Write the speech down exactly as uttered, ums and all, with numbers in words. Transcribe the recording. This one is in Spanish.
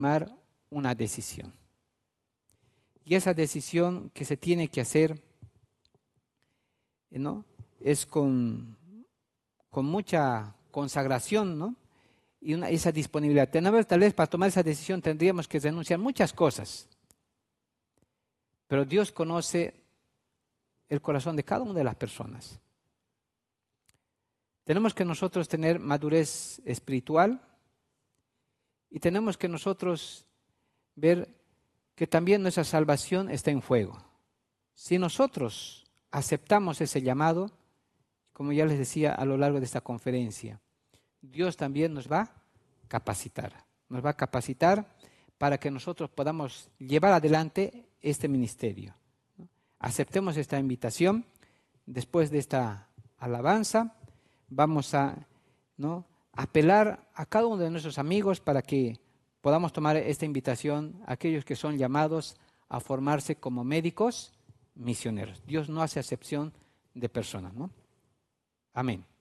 tomar una decisión. Y esa decisión que se tiene que hacer, ¿no?, es con, con mucha consagración, ¿no?, y una, esa disponibilidad. Tenemos, tal vez para tomar esa decisión tendríamos que renunciar muchas cosas, pero Dios conoce el corazón de cada una de las personas. Tenemos que nosotros tener madurez espiritual y tenemos que nosotros ver que también nuestra salvación está en juego. Si nosotros aceptamos ese llamado, como ya les decía a lo largo de esta conferencia, Dios también nos va a capacitar. Nos va a capacitar para que nosotros podamos llevar adelante este ministerio. Aceptemos esta invitación. Después de esta alabanza, vamos a, ¿no?, apelar a cada uno de nuestros amigos para que podamos tomar esta invitación a aquellos que son llamados a formarse como médicos misioneros. Dios no hace acepción de personas, ¿no? Amén.